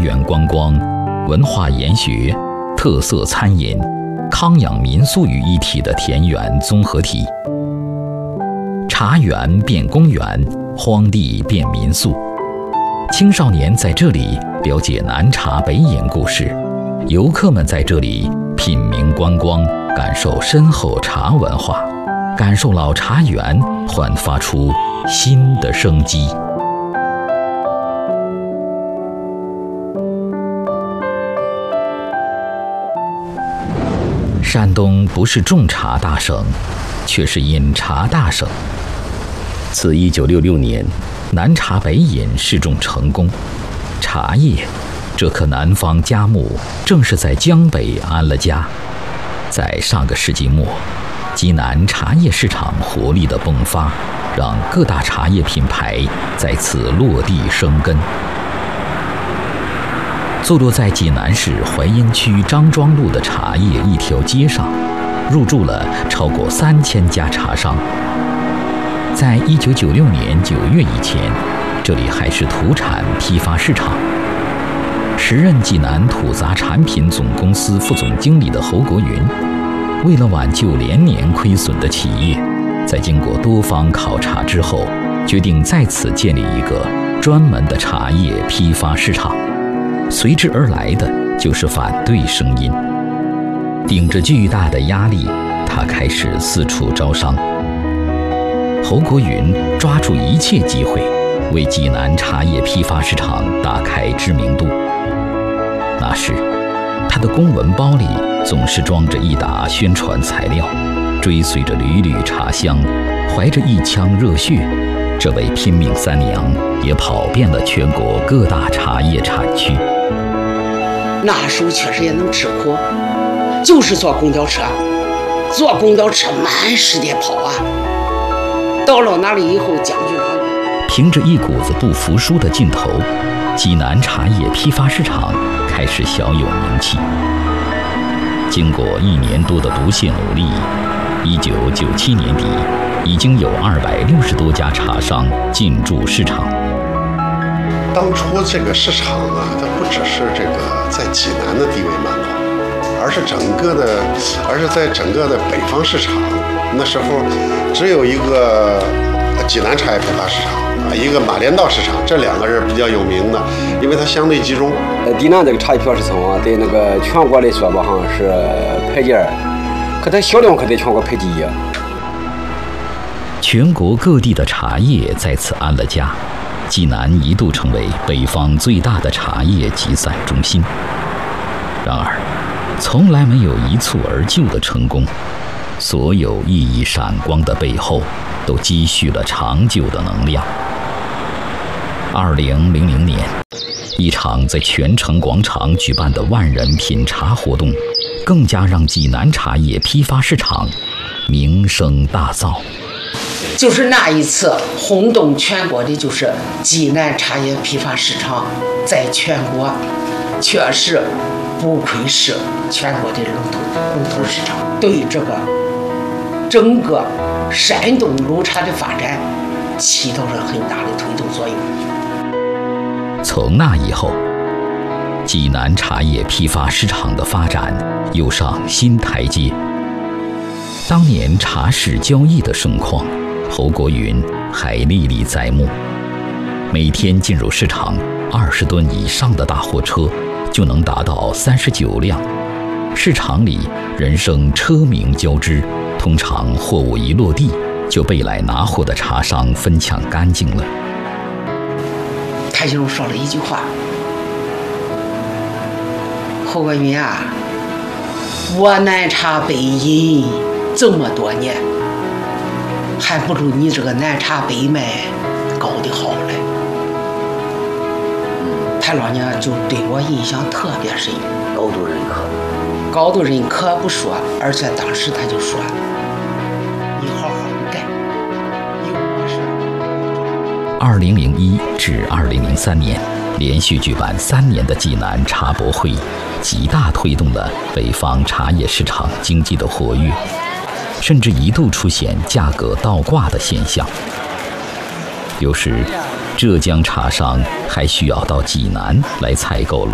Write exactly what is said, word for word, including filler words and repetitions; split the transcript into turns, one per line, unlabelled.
园观光、文化研学、特色餐饮、康养民宿于一体的田园综合体。茶园变公园，荒地变民宿。青少年在这里了解南茶北饮故事，游客们在这里品茗观光，感受深厚茶文化，感受老茶园焕发出新的生机。山东不是种茶大省，却是饮茶大省。自一九六六年，南茶北饮试种成功，茶叶这棵南方佳木正是在江北安了家。在上个世纪末，济南茶叶市场活力的迸发，让各大茶叶品牌再次落地生根。坐落在济南市淮阴区张庄路的茶叶一条街上，入驻了超过三千家茶商。在一九九六年九月以前，这里还是土产批发市场。时任济南土杂产品总公司副总经理的侯国云，为了挽救连年亏损的企业，在经过多方考察之后，决定在此建立一个专门的茶叶批发市场。随之而来的就是反对声音。顶着巨大的压力，他开始四处招商。侯国云抓住一切机会，为济南茶叶批发市场打开知名度。那时，他的公文包里总是装着一沓宣传材料，追随着缕缕茶香，怀着一腔热血，这位拼命三娘也跑遍了全国各大茶叶产区。
那时候确实也能吃苦，就是坐公交车，坐公交车满世界跑啊。到了那里以后，将军长
凭着一股子不服输的劲头，济南茶叶批发市场开始小有名气。经过一年多的不懈努力，一九九七年底，已经有二百六十多家茶商进驻市场。
当初这个市场啊，它不只是这个在济南的地位蛮高，而是整个的，而是在整个的北方市场，那时候只有一个济南茶叶批发市场啊，一个马连道市场，这两个是比较有名的，因为它相对集中。
呃，济南这个茶叶批发市场啊，在那个全国来说吧，好像是排第二，可它销量可在全国排第一。
全国各地的茶叶在此安了家。济南一度成为北方最大的茶叶集散中心。然而，从来没有一蹴而就的成功，所有熠熠闪光的背后，都积蓄了长久的能量。二零零零年，一场在泉城广场举办的万人品茶活动，更加让济南茶叶批发市场名声大噪。
就是那一次轰动全国的，就是济南茶叶批发市场在全国确实不愧是全国的龙头龙头市场，对这个整个山东鲁茶的发展起到了很大的推动作用。
从那以后，济南茶叶批发市场的发展又上新台阶。当年茶市交易的盛况，侯国云还历历在目。每天进入市场二十吨以上的大货车就能达到三十九辆，市场里人声车鸣交织，通常货物一落地就被来拿货的茶商分抢干净了。
他就说了一句话：“侯国云啊，我南茶北饮这么多年，还不如你这个南茶北卖搞得好嘞。”他老娘就对我印象特别深，
高度认可，
高度认可不说，而且当时他就说：“你好好干，有我事。”
二零零一至二零零三年，连续举办三年的济南茶博会，极大推动了北方茶叶市场经济的活跃，甚至一度出现价格倒挂的现象。有时，浙江茶商还需要到济南来采购